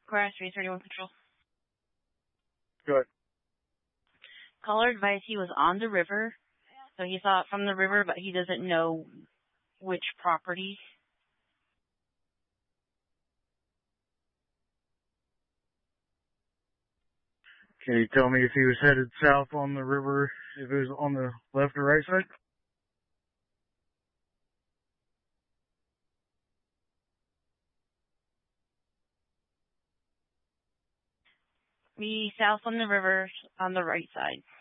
Grass 331 Control. Good. Caller advised he was on the river, so he saw it from the river, but he doesn't know which property. Can you tell me if he was headed south on the river, if it was on the left or right side? Be south on the river on the right side.